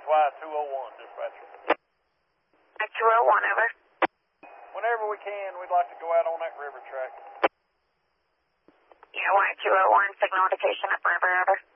XY201, dispatcher. Y201, over. Whenever we can, we'd like to go out on that river track. Yeah, Y201, signal indication upriver, over.